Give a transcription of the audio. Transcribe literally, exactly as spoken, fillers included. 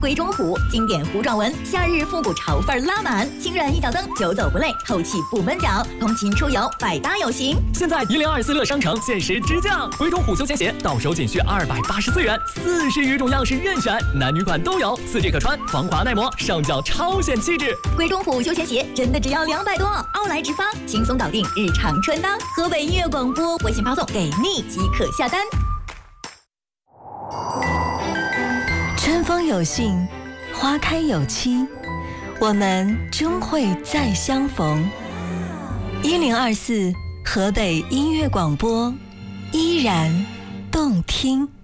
鬼冢虎经典糊状纹，夏日复古潮范拉满，轻软一脚蹬，久走不累，透气不闷脚，通勤出游百搭有型。 现在一零二四乐商城限时直降，鬼冢虎休闲鞋到手仅需二百八十四元，四十余种样式任选，男女款都有，四 G 可穿，防滑耐磨，上脚超显气质。 鬼冢虎休闲鞋真的只要两百多，奥莱直发，轻松搞定日常穿搭。河北音乐广播微信发送给你即可下单。 春风有信，花开有期，我们终会再相逢。一零二四河北音乐广播，依然动听。